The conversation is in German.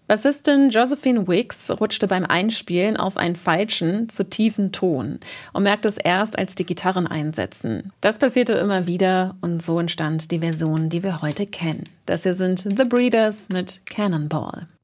Bassistin Josephine Wicks rutschte beim Einspielen auf einen falschen, zu tiefen Ton und merkte es erst, als die Gitarren einsetzen. Das passierte immer wieder und so entstand die Version, die wir heute kennen. Das hier sind The Breeders mit Cannonball.